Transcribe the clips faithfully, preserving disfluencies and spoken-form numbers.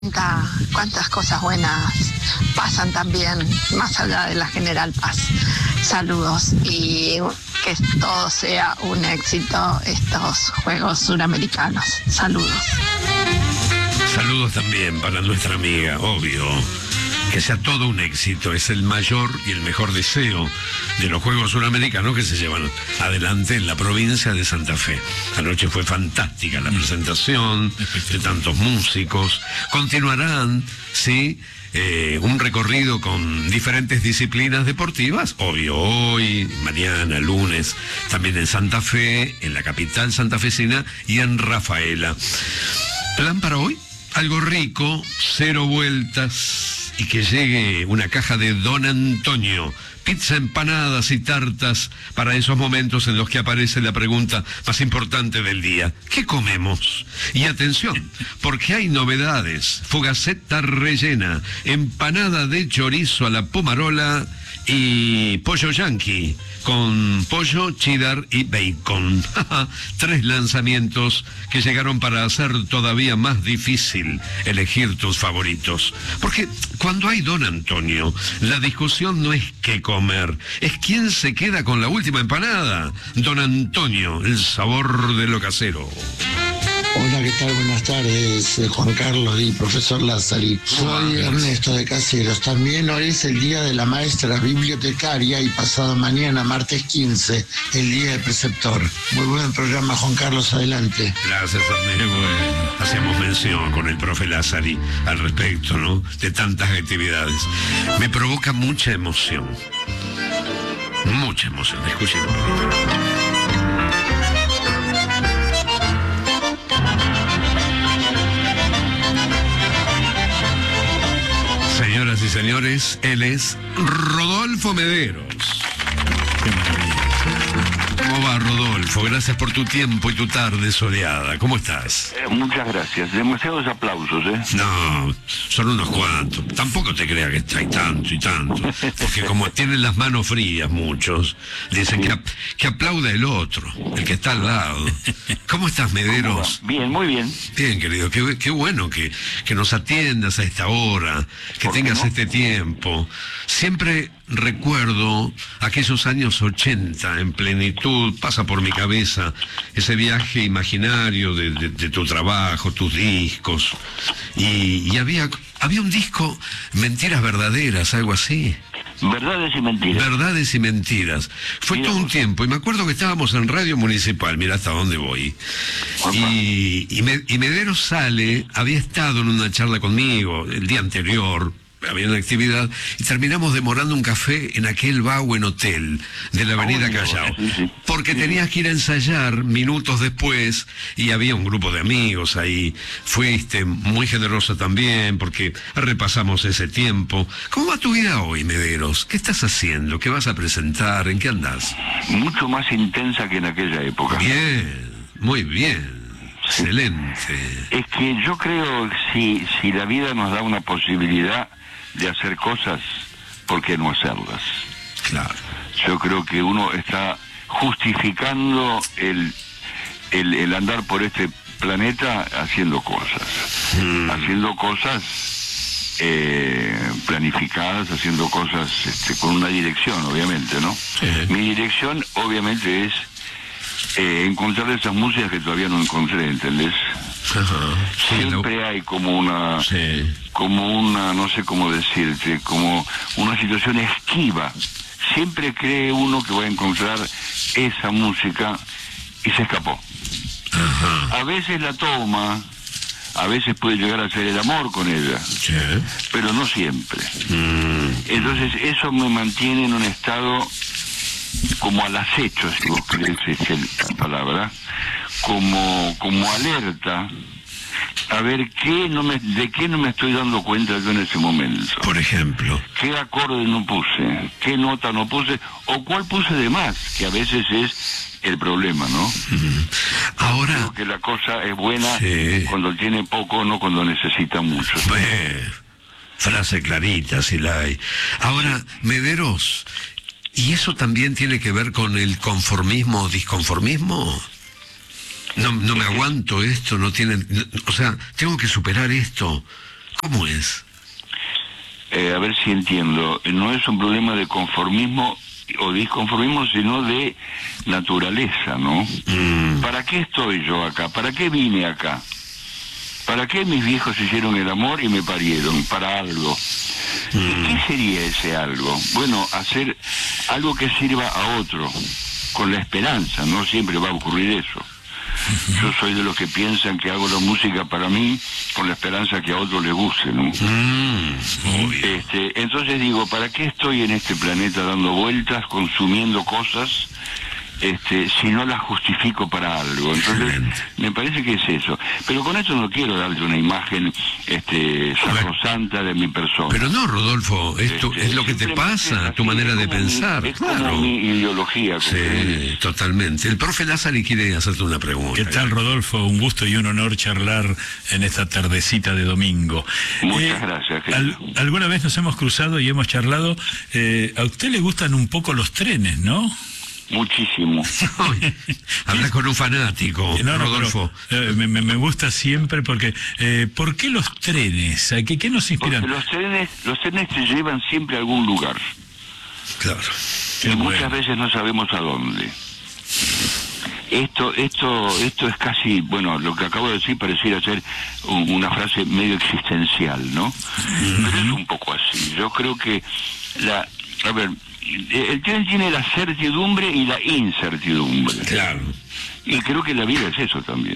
cuánta- cuántas cosas buenas pasan también, más allá de la General Paz. Saludos y que todo sea un éxito estos Juegos Suramericanos. Saludos. Saludos también para nuestra amiga, obvio. Que sea todo un éxito, es el mayor y el mejor deseo de los Juegos Suramericanos que se llevan adelante en la provincia de Santa Fe. Anoche fue fantástica la presentación de tantos músicos. Continuarán, sí, eh, un recorrido con diferentes disciplinas deportivas, obvio, hoy, mañana, lunes, también en Santa Fe, en la capital santafesina y en Rafaela. ¿Plan para hoy? Algo rico, cero vueltas, y que llegue una caja de Don Antonio. Pizza, empanadas y tartas para esos momentos en los que aparece la pregunta más importante del día. ¿Qué comemos? Y atención, porque hay novedades. Fugaceta rellena, empanada de chorizo a la pomarola y pollo yankee con pollo, cheddar y bacon. Tres lanzamientos que llegaron para hacer todavía más difícil elegir tus favoritos. Porque cuando hay Don Antonio, la discusión no es qué comer, es quién se queda con la última empanada. Don Antonio, el sabor de lo casero. Hola, ¿qué tal? Buenas tardes, eh, Juan Carlos y profesor Lázari. Soy Ernesto de Caseros. También hoy es el día de la maestra bibliotecaria y pasado mañana, martes quince, el día del preceptor. Muy buen programa, Juan Carlos, adelante. Gracias, Ernesto. Bueno, hacemos mención con el profe Lázari al respecto, ¿no?, de tantas actividades. Me provoca mucha emoción. Mucha emoción. Escuchen. Señoras y señores, él es Rodolfo Mederos. Qué maravilla. ¿Cómo va, Rodolfo? Gracias por tu tiempo y tu tarde soleada. ¿Cómo estás? Eh, muchas gracias. Demasiados aplausos, ¿eh? No, son unos cuantos. Tampoco te creas que hay tanto y tanto. Porque como tienen las manos frías muchos, dicen que, que aplauda el otro, el que está al lado. ¿Cómo estás, Mederos? ¿Cómo va? Bien, muy bien. Bien, querido, qué, qué bueno que, que nos atiendas a esta hora, que ¿Por qué tengas no? este tiempo. Siempre recuerdo aquellos años ochenta en plenitud, pasa por mi cabeza ese viaje imaginario de, de, de tu trabajo, tus discos, y, y había, había un disco, Mentiras Verdaderas, algo así. Verdades y mentiras. Verdades y mentiras. Fue Mira todo un vos. tiempo, y me acuerdo que estábamos en Radio Municipal, mira hasta dónde voy. Opa. Y, y, me, y Mederos sale, había estado en una charla conmigo el día anterior, había una actividad, y terminamos demorando un café en aquel Bauen Hotel de la Avenida mira vos, Callao. sí, sí. Porque Sí, tenías que ir a ensayar minutos después, y había un grupo de amigos ahí. Fuiste muy generosa también, porque repasamos ese tiempo. ¿Cómo va tu vida hoy, Mederos? ¿Qué estás haciendo? ¿Qué vas a presentar? ¿En qué andás? Mucho más intensa que en aquella época. Bien, muy bien. Excelente. Es que yo creo que si, si la vida nos da una posibilidad de hacer cosas, ¿por qué no hacerlas? Claro. Yo creo que uno está justificando el, el, el andar por este planeta haciendo cosas. Mm. Haciendo cosas eh, planificadas, haciendo cosas este, con una dirección, obviamente, ¿no? Sí. Mi dirección, obviamente, es eh, encontrar esas músicas que todavía no encontré, ¿entendés? Ajá. Sí, Siempre lo- hay como una... sí. como una, no sé cómo decirte, como una situación esquiva. Siempre cree uno que va a encontrar esa música y se escapó. Ajá. A veces la toma, a veces puede llegar a ser el amor con ella, Sí. pero no siempre. Mm. Entonces eso me mantiene en un estado como al acecho, si vos crees esa es la palabra, como, como alerta, a ver qué no me, de qué no me estoy dando cuenta yo en ese momento. Por ejemplo. ¿Qué acorde no puse? ¿Qué nota no puse? ¿O cuál puse de más? Que a veces es el problema, ¿no? Mm. Ahora, Creo que la cosa es buena Sí. cuando tiene poco, no cuando necesita mucho. eh, frase clarita, si la hay. Ahora, Mederos, ¿y eso también tiene que ver con el conformismo o disconformismo? No, no me aguanto esto, no tiene, no- o sea, tengo que superar esto. ¿Cómo es? Eh, a ver si entiendo. No es un problema de conformismo o disconformismo, sino de naturaleza, ¿no? Mm. ¿Para qué estoy yo acá? ¿Para qué vine acá? ¿Para qué mis viejos hicieron el amor y me parieron? Para algo. Mm. ¿Y qué sería ese algo? Bueno, hacer algo que sirva a otro, con la esperanza. No siempre va a ocurrir eso. Yo soy de los que piensan que hago la música para mí con la esperanza que a otro le guste, ¿no? Mm, este, entonces digo, ¿para qué estoy en este planeta dando vueltas, consumiendo cosas, este, si no las justifico para algo? Entonces, excelente. Me parece que es eso. Pero con esto no quiero darte una imagen este, sacrosanta de mi persona. Pero no, Rodolfo, esto este, es lo que te pasa, así, tu manera de pensar. Mi, es claro. como mi ideología. Sí, totalmente. El profe Lázari quiere hacerte una pregunta. ¿Qué tal, Rodolfo? Un gusto y un honor charlar en esta tardecita de domingo. Muchas eh, gracias. Al, alguna vez nos hemos cruzado y hemos charlado. Eh, a usted le gustan un poco los trenes, ¿no? Muchísimo. Habla con un fanático, no, no, Rodolfo. Pero, eh, me, me gusta siempre porque... Eh, ¿por qué los trenes? ¿Qué, qué nos inspiran? Porque los trenes, los trenes te llevan siempre a algún lugar. Claro. Y bueno. Muchas veces no sabemos a dónde. Esto, esto, esto es casi, bueno, lo que acabo de decir pareciera ser un, una frase medio existencial, ¿no? Uh-huh. Pero es un poco así. Yo creo que la... A ver... El tren tiene la certidumbre y la incertidumbre. Claro. Y creo que la vida es eso también.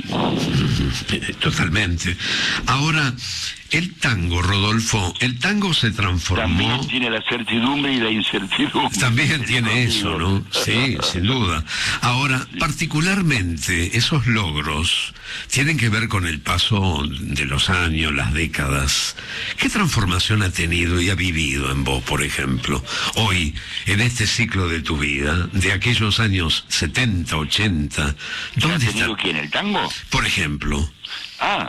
Totalmente. Ahora, el tango, Rodolfo, el tango se transformó... También tiene la certidumbre y la incertidumbre. También tiene eso, ¿no? Sí, sin duda. Ahora, particularmente, esos logros tienen que ver con el paso de los años, las décadas. ¿Qué transformación ha tenido y ha vivido en vos, por ejemplo, hoy, en este ciclo de tu vida, de aquellos años setenta, ochenta? ¿Dónde está? ¿Quién, el tango? Por ejemplo. Ah...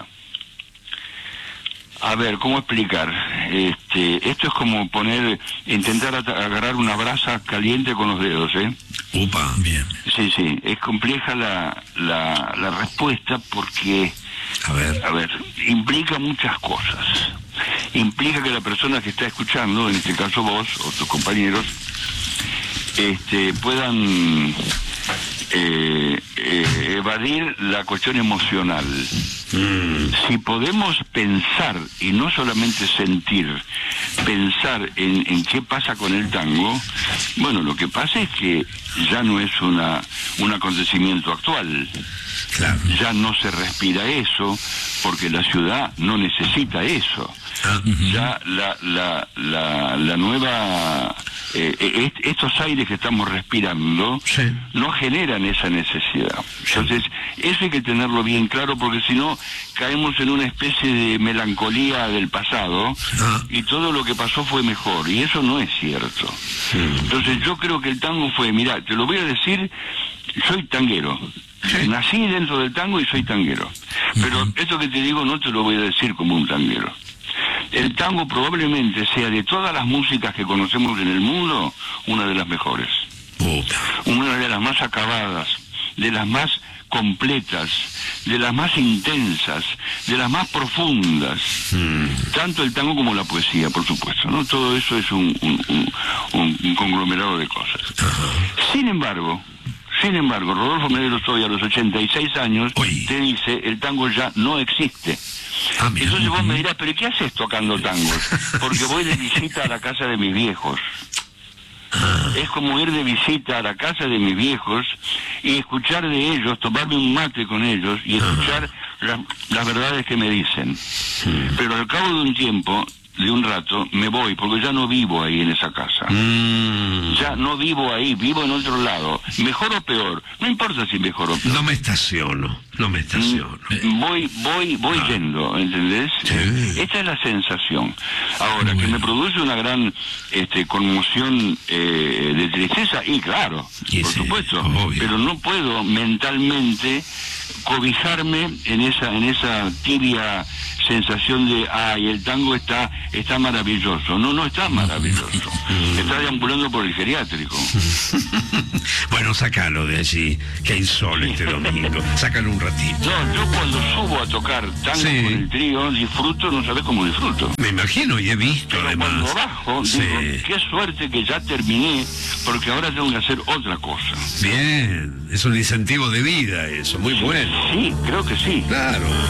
A ver, ¿cómo explicar? Este, esto es como poner, intentar agarrar una brasa caliente con los dedos, ¿eh? Upa, bien. Sí, sí, es compleja la, la, la respuesta porque, a ver. a ver, implica muchas cosas. Implica que la persona que está escuchando, en este caso vos o tus compañeros, este, puedan eh, eh, evadir la cuestión emocional. Mm. Si podemos pensar y no solamente sentir, pensar en, en qué pasa con el tango, bueno, lo que pasa es que ya no es una un acontecimiento actual. Claro. Ya no se respira eso, porque la ciudad no necesita eso. Ah, uh-huh. Ya la la la, la nueva eh, est estos aires que estamos respirando sí. no generan esa necesidad. Entonces eso hay que tenerlo bien claro, porque si no caemos en una especie de melancolía del pasado ah. y todo lo que pasó fue mejor, y eso no es cierto. Sí. Entonces yo creo que el tango fue, mira, te lo voy a decir, soy tanguero. Sí. Nací dentro del tango y soy tanguero. Pero uh-huh. esto que te digo no te lo voy a decir como un tanguero. El tango probablemente sea, de todas las músicas que conocemos en el mundo, una de las mejores. Uh-huh. Una de las más acabadas, de las más completas, de las más intensas, de las más profundas. Uh-huh. Tanto el tango como la poesía, por supuesto, ¿no? Todo eso es un, un, un, un conglomerado de cosas. Uh-huh. Sin embargo... Sin embargo, Rodolfo Medero Soy, a los ochenta y seis años, Uy. te dice, el tango ya no existe. Ah, entonces vos me dirás, ¿pero qué haces tocando tangos? Porque voy de visita a la casa de mis viejos. Ah. Es como ir de visita a la casa de mis viejos y escuchar de ellos, tomarme un mate con ellos y escuchar ah. la, las verdades que me dicen. Sí. Pero al cabo de un tiempo... de un rato, me voy, porque ya no vivo ahí en esa casa. Mm. Ya no vivo ahí, vivo en otro lado. Mejor o peor, no importa si mejor o peor. No me estaciono, no me estaciono. Mm, voy, voy, voy ah. yendo, ¿entendés? Sí. Esta es la sensación. Ahora, bueno. que me produce una gran este, conmoción eh, de tristeza, y claro, y por sí, supuesto, obvio. Pero no puedo mentalmente cobijarme en esa, en esa tibia sensación de, ay, el tango está está maravilloso. No, no está maravilloso. Está deambulando por el geriátrico. Bueno, sácalo de allí, que hay sol este domingo. Sácalo un ratito. No, yo cuando subo a tocar tango Sí. con el trío, disfruto, no sabés cómo disfruto. Me imagino y he visto Pero además. cuando bajo, Sí. digo, qué suerte que ya terminé, porque ahora tengo que hacer otra cosa. Bien, es un incentivo de vida eso, muy bueno. Sí, creo que sí. Claro.